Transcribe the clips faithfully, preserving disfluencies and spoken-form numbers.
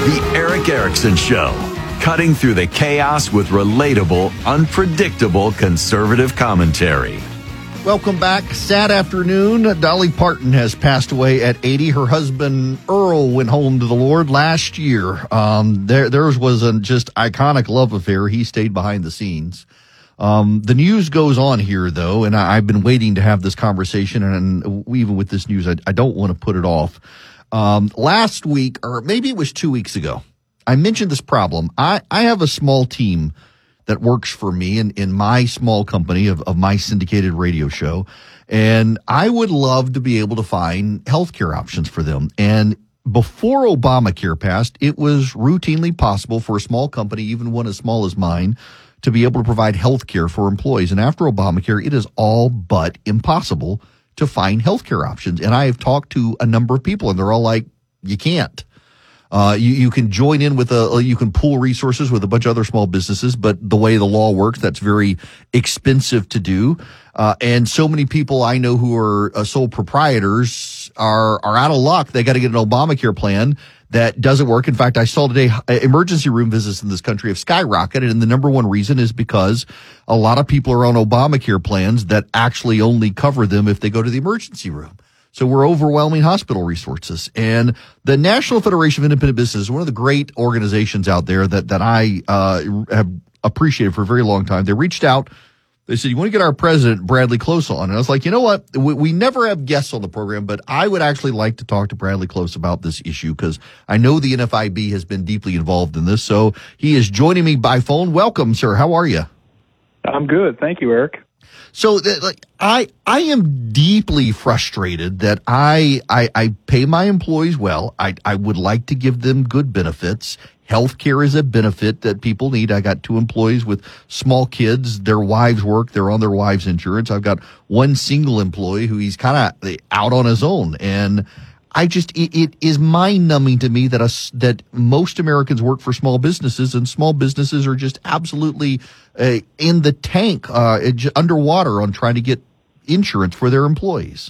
The Erick Erickson Show, cutting through the chaos with relatable, unpredictable conservative commentary. Welcome back. Sad afternoon. Dolly Parton has passed away at eighty. Her husband, Earl, went home to the Lord last year. Um, there, theirs was a just iconic love affair. He stayed behind the scenes. Um, the news goes on here, though, and I, I've been waiting to have this conversation, and even with this news, I, I don't want to put it off. Um, last week, or maybe it was two weeks ago, I mentioned this problem. I, I have a small team that works for me in, in my small company of, of my syndicated radio show. And I would love to be able to find healthcare options for them. And before Obamacare passed, it was routinely possible for a small company, even one as small as mine, to be able to provide healthcare for employees. And after Obamacare, it is all but impossible to find healthcare options. And I have talked to a number of people, and they're all like, you can't. Uh, you, you can join in with a, you can pool resources with a bunch of other small businesses, but the way the law works, that's very expensive to do. Uh, and so many people I know who are uh, sole proprietors are, are out of luck. They got to get an Obamacare plan that doesn't work. In fact, I saw today emergency room visits in this country have skyrocketed. And the number one reason is because a lot of people are on Obamacare plans that actually only cover them if they go to the emergency room. So we're overwhelming hospital resources. And the National Federation of Independent Business is one of the great organizations out there that, that I uh, have appreciated for a very long time. They reached out. They said, you want to get our president, Bradley Close, on? And I was like, you know what? We, we never have guests on the program, but I would actually like to talk to Bradley Close about this issue because I know the N F I B has been deeply involved in this. So he is joining me by phone. Welcome, sir. How are you? I'm good. Thank you, Eric. So, like, I I am deeply frustrated that I I, I pay my employees well. I I would like to give them good benefits. Healthcare is a benefit that people need. I got two employees with small kids. Their wives work. They're on their wives' insurance. I've got one single employee who he's kind of out on his own, and I just it, it is mind-numbing to me that us that most Americans work for small businesses, and small businesses are just absolutely uh, in the tank, uh, underwater on trying to get insurance for their employees.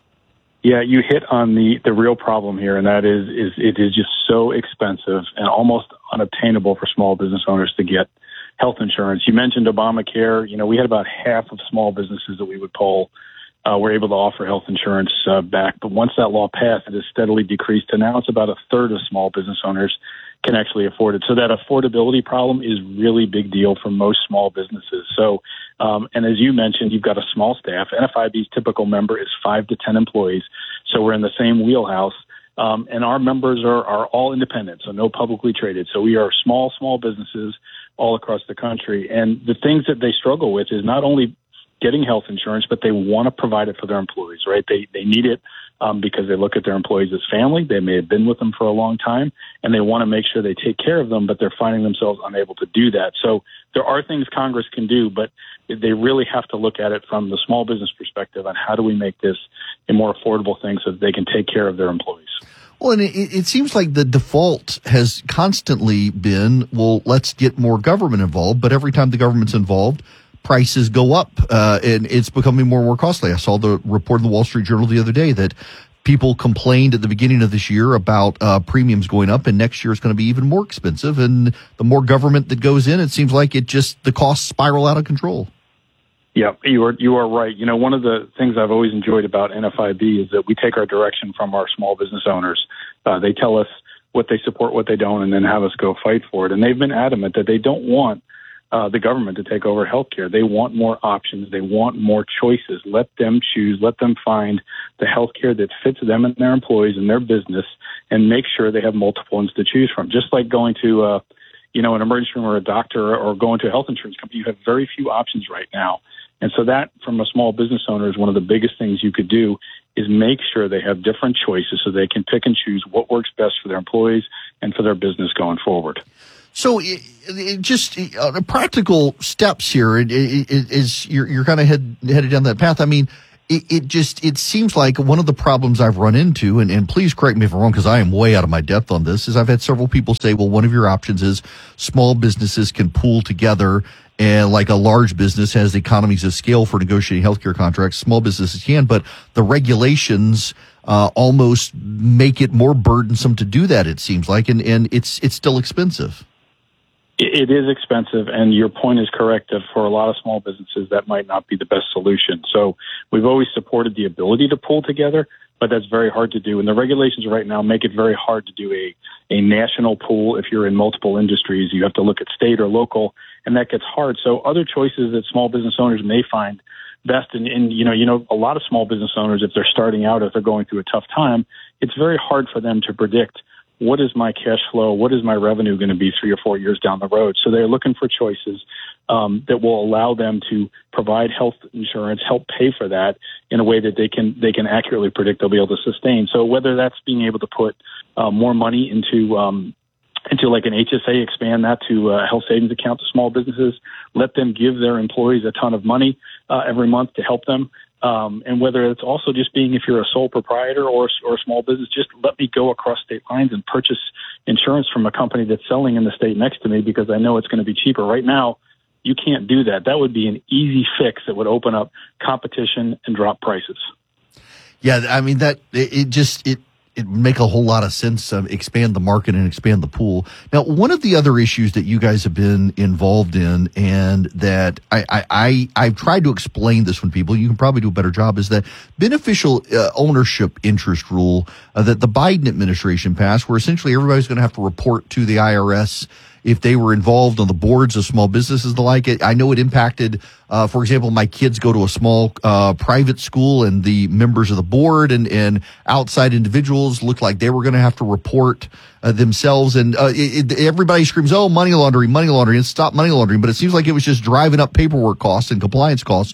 Yeah, you hit on the, the real problem here, and that is is it is just so expensive and almost unobtainable for small business owners to get health insurance. You mentioned Obamacare. You know, we had about half of small businesses that we would poll Uh, we're able to offer health insurance uh, back. But once that law passed, it has steadily decreased. And now it's about a third of small business owners can actually afford it. So that affordability problem is really big deal for most small businesses. So, um, and as you mentioned, you've got a small staff. N F I B's typical member is five to ten employees. So we're in the same wheelhouse. Um, and our members are, are all independent, so no publicly traded. So we are small, small businesses all across the country. And the things that they struggle with is not only getting health insurance, but they want to provide it for their employees, right? They they need it um, because they look at their employees as family. They may have been with them for a long time, and they want to make sure they take care of them, but they're finding themselves unable to do that. So there are things Congress can do, but they really have to look at it from the small business perspective on how do we make this a more affordable thing so that they can take care of their employees. Well, and it, it seems like the default has constantly been, well, let's get more government involved, but every time the government's involved, prices go up, uh, and it's becoming more and more costly. I saw the report in the Wall Street Journal the other day that people complained at the beginning of this year about uh, premiums going up, and next year it's going to be even more expensive. And the more government that goes in, it seems like it just the costs spiral out of control. Yeah, you are you are right. You know, one of the things I've always enjoyed about N F I B is that we take our direction from our small business owners. Uh, they tell us what they support, what they don't, and then have us go fight for it. And they've been adamant that they don't want Uh, the government to take over healthcare. They want more options. They want more choices. Let them choose. Let them find the healthcare that fits them and their employees and their business, and make sure they have multiple ones to choose from. Just like going to, uh, you know, an emergency room or a doctor, or going to a health insurance company, you have very few options right now. And so that, from a small business owner, is one of the biggest things you could do, is make sure they have different choices so they can pick and choose what works best for their employees and for their business going forward. So, it, it just uh, practical steps here. It, it, it is you're, you're kind of head, headed down that path. I mean, it, it just it seems like one of the problems I've run into, and, and please correct me if I'm wrong because I am way out of my depth on this, is I've had several people say, well, one of your options is small businesses can pool together And like a large business has economies of scale for negotiating healthcare contracts, small businesses can, but the regulations uh, almost make it more burdensome to do that, it seems like, and, and it's it's still expensive. It is expensive, and your point is correct that for a lot of small businesses, that might not be the best solution. So we've always supported the ability to pull together, but that's very hard to do. And the regulations right now make it very hard to do a, a national pool. If you're in multiple industries, you have to look at state or local, and that gets hard. So other choices that small business owners may find best, and, and you know, you know, a lot of small business owners, if they're starting out, if they're going through a tough time, it's very hard for them to predict what is my cash flow, what is my revenue going to be three or four years down the road. So they're looking for choices um, that will allow them to provide health insurance, help pay for that in a way that they can they can accurately predict they'll be able to sustain. So whether that's being able to put uh, more money into um, into like an H S A, expand that to a health savings account to small businesses, let them give their employees a ton of money uh, every month to help them. Um, and whether it's also just being, if you're a sole proprietor or, or a small business, just let me go across state lines and purchase insurance from a company that's selling in the state next to me because I know it's going to be cheaper. Right now, you can't do that. That would be an easy fix that would open up competition and drop prices. Yeah, I mean, that it, it just it it would make a whole lot of sense to um, expand the market and expand the pool. Now, one of the other issues that you guys have been involved in, and that I, I, I I've tried to explain this when people, you can probably do a better job, is that beneficial uh, ownership interest rule uh, that the Biden administration passed, where essentially everybody's going to have to report to the I R S if they were involved on the boards of small businesses and the like. It, I know it impacted, uh, for example, my kids go to a small uh, private school, and the members of the board and, and outside individuals looked like they were going to have to report uh, themselves. And uh, it, it, everybody screams, oh, money laundering, money laundering, and stop money laundering. But it seems like it was just driving up paperwork costs and compliance costs.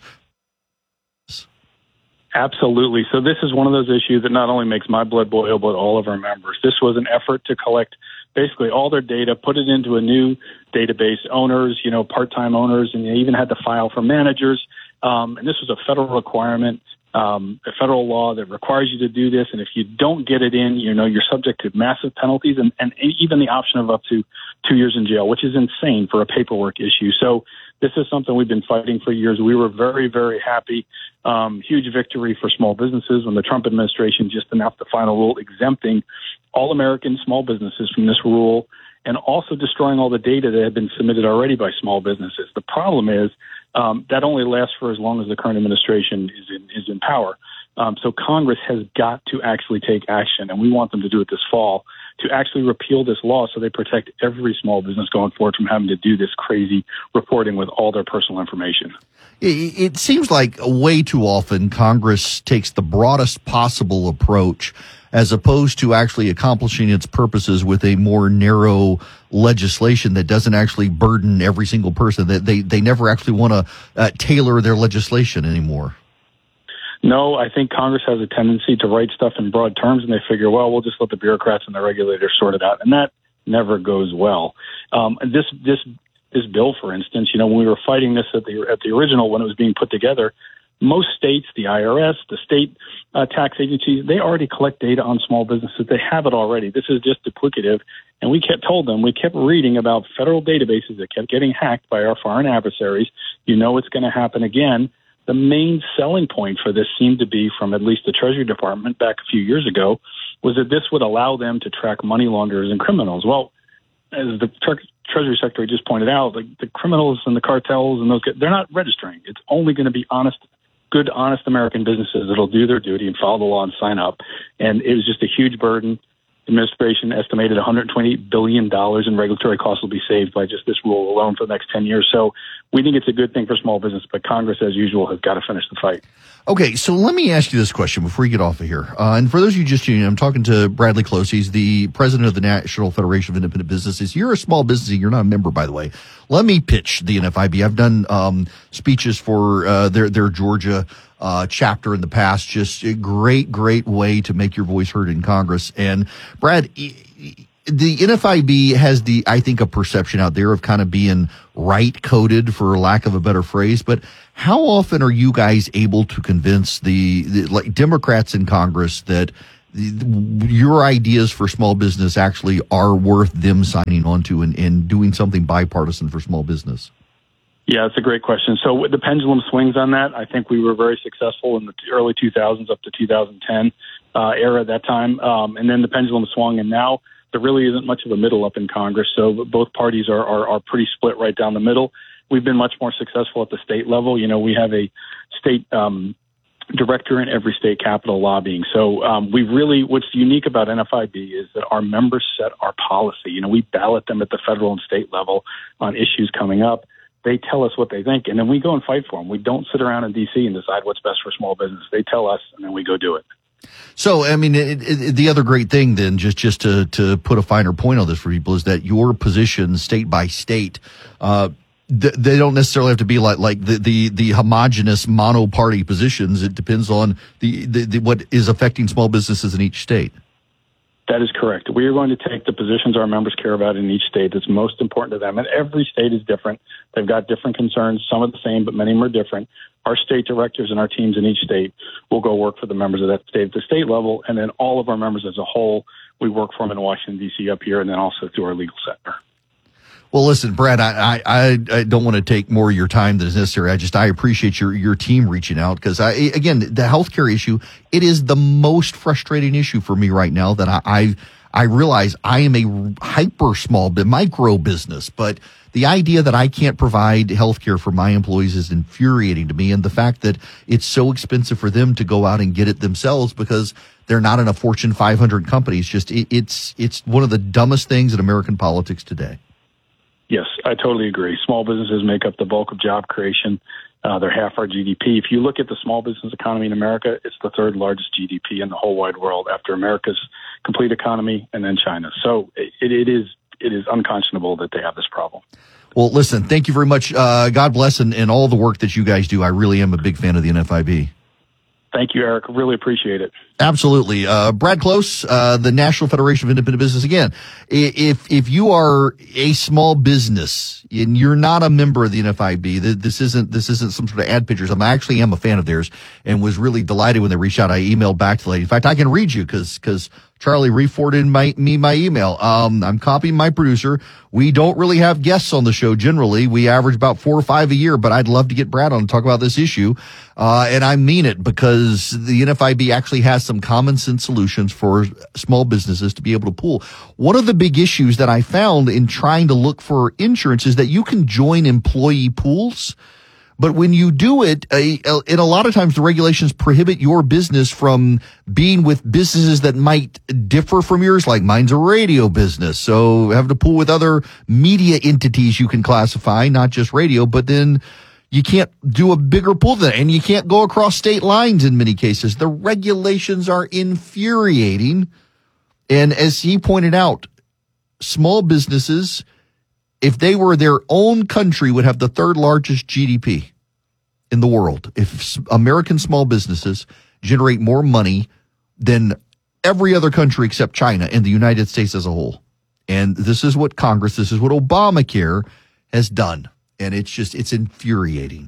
Absolutely. So this is one of those issues that not only makes my blood boil, but all of our members. This was an effort to collect basically all their data, put it into a new database, owners, you know, part-time owners, and they even had to file for managers. Um, and this was a federal requirement, um, a federal law that requires you to do this. And if you don't get it in, you know, you're subject to massive penalties and, and even the option of up to two years in jail, which is insane for a paperwork issue. So this is something we've been fighting for years. We were very, very happy. Um, huge victory for small businesses when the Trump administration just announced the final rule exempting all American small businesses from this rule, and also destroying all the data that had been submitted already by small businesses. The problem is um, that only lasts for as long as the current administration is in, is in power. Um, so Congress has got to actually take action, and we want them to do it this fall, to actually repeal this law so they protect every small business going forward from having to do this crazy reporting with all their personal information. It, it seems like way too often Congress takes the broadest possible approach as opposed to actually accomplishing its purposes with a more narrow legislation that doesn't actually burden every single person. That they, they never actually want to uh, tailor their legislation anymore. No, I think Congress has a tendency to write stuff in broad terms, and they figure, well, we'll just let the bureaucrats and the regulators sort it out, and that never goes well. Um, this this this bill, for instance, you know, when we were fighting this at the at the original when it was being put together, most states, the I R S, the state uh, tax agencies, they already collect data on small businesses. They have it already. This is just duplicative, and we kept told them, we kept reading about federal databases that kept getting hacked by our foreign adversaries. You know, it's going to happen again. The main selling point for this seemed to be from at least the Treasury Department back a few years ago was that this would allow them to track money launderers and criminals. Well, as the tre- Treasury Secretary just pointed out, like the criminals and the cartels and those, they're not registering. It's only going to be honest, good, honest American businesses that'll do their duty and follow the law and sign up. And it was just a huge burden. The administration estimated one hundred twenty-eight billion dollars in regulatory costs will be saved by just this rule alone for the next ten years. So we think it's a good thing for small business, but Congress, as usual, has got to finish the fight. Okay, so let me ask you this question before you get off of here. Uh, and for those of you just tuning in, I'm talking to Bradley Close. He's the president of the National Federation of Independent Businesses. You're a small business. You're not a member, by the way. Let me pitch the N F I B. I've done um, speeches for uh, their their Georgia uh, chapter in the past. Just a great, great way to make your voice heard in Congress. And Brad, the N F I B has the, I think, a perception out there of kind of being right coded, for lack of a better phrase. But how often are you guys able to convince the, the like Democrats in Congress that the, your ideas for small business actually are worth them signing on to and, and doing something bipartisan for small business? Yeah, it's a great question. So the pendulum swings on that. I think we were very successful in the early two thousands up to two thousand ten uh, era at that time. Um, and then the pendulum swung, and now there really isn't much of a middle up in Congress. So both parties are, are, are pretty split right down the middle. We've been much more successful at the state level. You know, we have a state um, director in every state capital lobbying. So um, we really, what's unique about N F I B is that our members set our policy. You know, we ballot them at the federal and state level on issues coming up. They tell us what they think, and then we go and fight for them. We don't sit around in D C and decide what's best for small business. They tell us, and then we go do it. So, I mean, it, it, the other great thing then, just, just to, to put a finer point on this for people, is that your position state by state, uh, th- they don't necessarily have to be like, like the, the, the homogenous mono-party positions. It depends on the, the, the what is affecting small businesses in each state. That is correct. We are going to take the positions our members care about in each state that's most important to them. And every state is different. They've got different concerns. Some are the same, but many of them are different. Our state directors and our teams in each state will go work for the members of that state at the state level. And then all of our members as a whole, we work for them in Washington, D C up here, and then also through our legal center. Well, listen, Brad, I, I, I don't want to take more of your time than is necessary. I just, I appreciate your, your team reaching out because I, again, the healthcare issue, it is the most frustrating issue for me right now that I, I, I realize I am a hyper small, micro business, but the idea that I can't provide healthcare for my employees is infuriating to me. And the fact that it's so expensive for them to go out and get it themselves because they're not in a Fortune five hundred company. It's just, it, it's, it's one of the dumbest things in American politics today. Yes, I totally agree. Small businesses make up the bulk of job creation. Uh, they're half our G D P. If you look at the small business economy in America, it's the third largest G D P in the whole wide world after America's complete economy and then China. So it, it is it is unconscionable that they have this problem. Well, listen, thank you very much. Uh, God bless and, and all the work that you guys do. I really am a big fan of the N F I B. Thank you, Eric. Really appreciate it. Absolutely. Uh, Brad Close, uh, the National Federation of Independent Business. Again, if, if you are a small business and you're not a member of the N F I B, this isn't, this isn't some sort of ad pitchers. I actually am a fan of theirs and was really delighted when they reached out. I emailed back to the lady. In fact, I can read you because, because Charlie re-forwarded my, me my email. Um, I'm copying my producer. We don't really have guests on the show generally. We average about four or five a year, but I'd love to get Brad on and talk about this issue. Uh, and I mean it because the N F I B actually has some common sense solutions for small businesses to be able to pool. One of the big issues that I found in trying to look for insurance is that you can join employee pools. But when you do it, a, a, and a lot of times the regulations prohibit your business from being with businesses that might differ from yours, like mine's a radio business. So having to pool with other media entities you can classify, not just radio, but then you can't do a bigger pool than that, and you can't go across state lines in many cases. The regulations are infuriating. And as he pointed out, small businesses, if they were their own country, would have the third largest G D P in the world. If American small businesses generate more money than every other country except China and the United States as a whole. And this is what Congress, this is what Obamacare has done. And it's just, it's infuriating.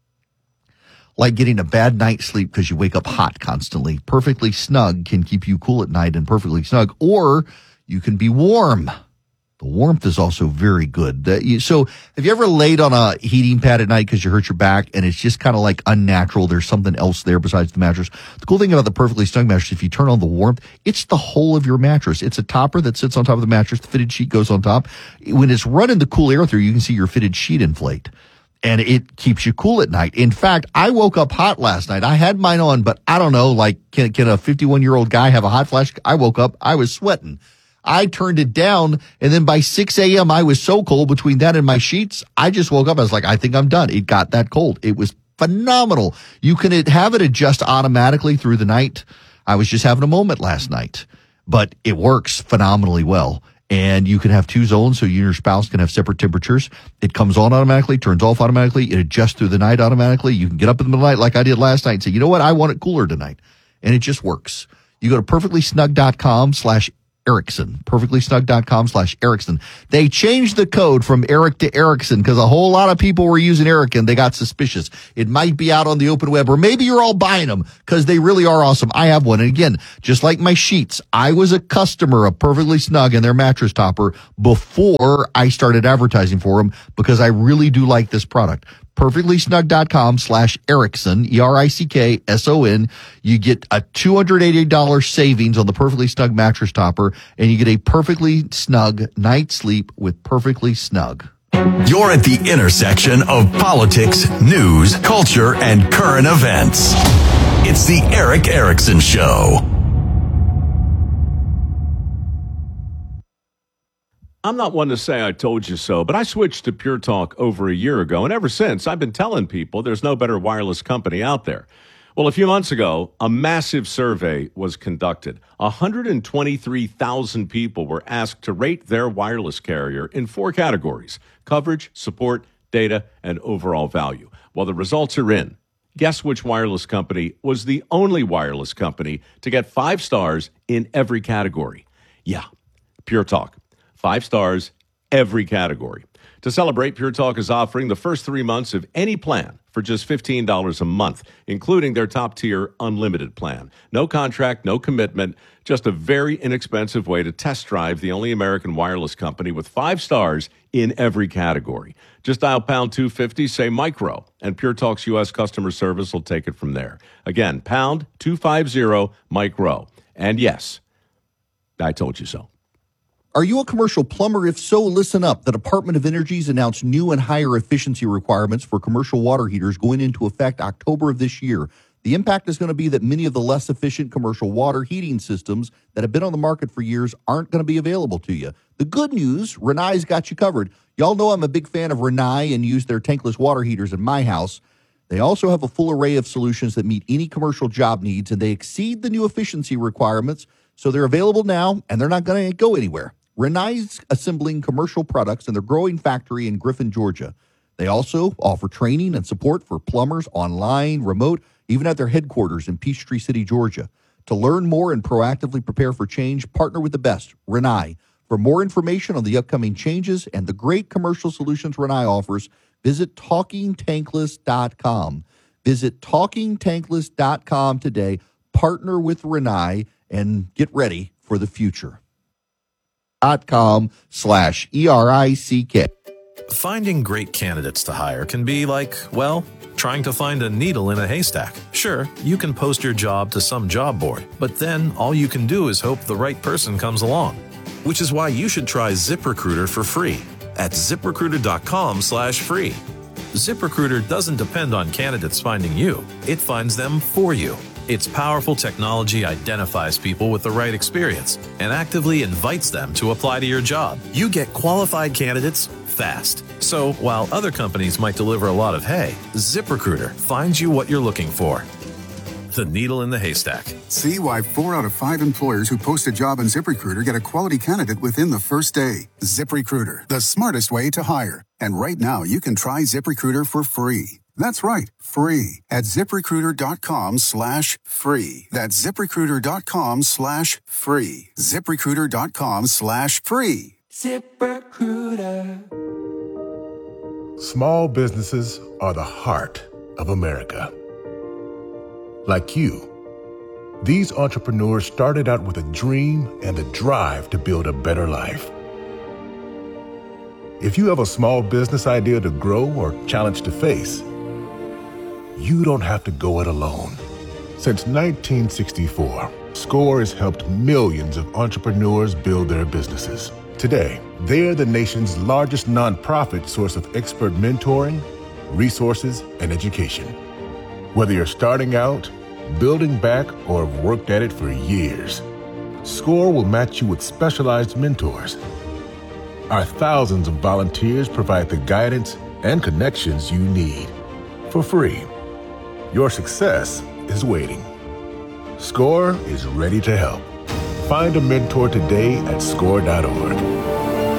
Like getting a bad night's sleep because you wake up hot constantly. Perfectly snug can keep you cool at night and perfectly snug, or you can be warm. The warmth is also very good. That you, so have you ever laid on a heating pad at night because you hurt your back and it's just kind of like unnatural? There's something else there besides the mattress. The cool thing about the Perfectly Snug mattress, if you turn on the warmth, it's the whole of your mattress. It's a topper that sits on top of the mattress. The fitted sheet goes on top. When it's running the cool air through, you can see your fitted sheet inflate. And it keeps you cool at night. In fact, I woke up hot last night. I had mine on, but I don't know, like, can, can a fifty-one-year-old guy have a hot flash? I woke up, I was sweating. I turned it down, and then by six a.m., I was so cold between that and my sheets, I just woke up. I was like, I think I'm done. It got that cold. It was phenomenal. You can have it adjust automatically through the night. I was just having a moment last night, but it works phenomenally well. And you can have two zones, so you and your spouse can have separate temperatures. It comes on automatically, turns off automatically. It adjusts through the night automatically. You can get up in the middle of the night like I did last night and say, you know what, I want it cooler tonight. And it just works. You go to perfectlysnug.com slash Erickson. perfectlysnug.com slash Erickson. They changed the code from Eric to Erickson because a whole lot of people were using Eric and they got suspicious. It might be out on the open web, or maybe you're all buying them because they really are awesome. I have one. And again, just like my sheets, I was a customer of Perfectly Snug and their mattress topper before I started advertising for them because I really do like this product. perfectlysnug.com slash Erickson, E R I C K S O N. You get a two hundred eighty dollars savings on the Perfectly Snug mattress topper, and you get a Perfectly Snug night's sleep with Perfectly Snug. You're at the intersection of politics, news, culture, and current events. It's the Erick Erickson Show. I'm not one to say I told you so, but I switched to Pure Talk over a year ago, and ever since, I've been telling people there's no better wireless company out there. Well, a few months ago, a massive survey was conducted. one hundred twenty-three thousand people were asked to rate their wireless carrier in four categories: coverage, support, data, and overall value. Well, the results are in. Guess which wireless company was the only wireless company to get five stars in every category? Yeah, Pure Talk. Five stars, every category. To celebrate, Pure Talk is offering the first three months of any plan for just fifteen dollars a month, including their top-tier unlimited plan. No contract, no commitment, just a very inexpensive way to test drive the only American wireless company with five stars in every category. Just dial pound two fifty, say micro, and Pure Talk's U S customer service will take it from there. Again, pound two fifty, micro. And yes, I told you so. Are you a commercial plumber? If so, listen up. The Department of Energy's announced new and higher efficiency requirements for commercial water heaters going into effect October of this year. The impact is going to be that many of the less efficient commercial water heating systems that have been on the market for years aren't going to be available to you. The good news, Rinnai's got you covered. Y'all know I'm a big fan of Rinnai and use their tankless water heaters in my house. They also have a full array of solutions that meet any commercial job needs, and they exceed the new efficiency requirements, so they're available now, and they're not going to go anywhere. Rinnai's assembling commercial products in their growing factory in Griffin, Georgia. They also offer training and support for plumbers online, remote, even at their headquarters in Peachtree City, Georgia. To learn more and proactively prepare for change, partner with the best, Rinnai. For more information on the upcoming changes and the great commercial solutions Rinnai offers, visit talking tankless dot com. Visit talking tankless dot com today. Partner with Rinnai and get ready for the future. Dot com slash E R I C K. Finding great candidates to hire can be like, well, trying to find a needle in a haystack. Sure, you can post your job to some job board, but then all you can do is hope the right person comes along. Which is why you should try ZipRecruiter for free at ZipRecruiter.com slash free. ZipRecruiter doesn't depend on candidates finding you. It finds them for you. Its powerful technology identifies people with the right experience and actively invites them to apply to your job. You get qualified candidates fast. So while other companies might deliver a lot of hay, ZipRecruiter finds you what you're looking for. The needle in the haystack. See why four out of five employers who post a job on ZipRecruiter get a quality candidate within the first day. ZipRecruiter, the smartest way to hire. And right now, you can try ZipRecruiter for free. That's right, free at ZipRecruiter.com slash free. That's ZipRecruiter.com slash free. ZipRecruiter.com slash free. ZipRecruiter. Small businesses are the heart of America. Like you, these entrepreneurs started out with a dream and a drive to build a better life. If you have a small business idea to grow or challenge to face, you don't have to go it alone. Since nineteen sixty-four, SCORE has helped millions of entrepreneurs build their businesses. Today, they're the nation's largest nonprofit source of expert mentoring, resources, and education. Whether you're starting out, building back, or have worked at it for years, SCORE will match you with specialized mentors. Our thousands of volunteers provide the guidance and connections you need for free. Your success is waiting. SCORE is ready to help. Find a mentor today at score dot org.